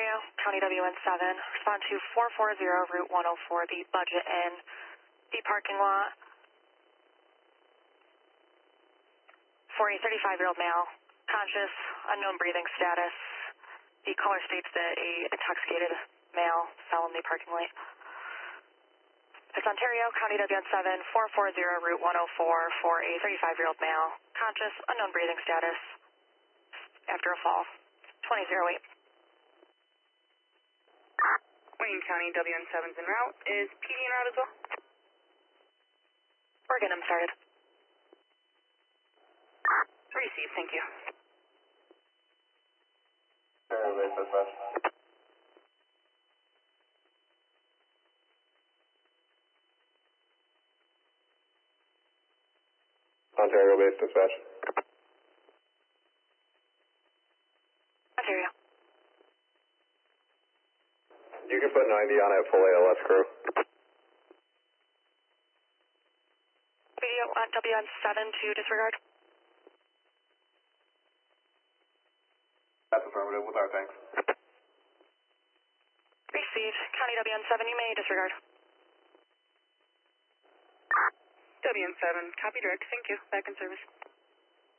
Ontario, County WN7, respond to 440 Route 104, the budget in the parking lot for a 35-year-old male, conscious, unknown breathing status. The caller states that a intoxicated male fell in the parking lot. It's Ontario, County WN7, 440 Route 104 for a 35-year-old male, conscious, unknown breathing status after a fall. 2008. Wayne County WN7's en route. Is PD en route as well? We're getting him started. Receive, thank you. Ontario Base Dispatch. Ontario Base Dispatch. Ontario. You can put 90 on it, full ALS crew. Video on WN7 to disregard. That's affirmative, with our thanks. Received. County WN7, you may disregard. WN7, copy direct, thank you. Back in service.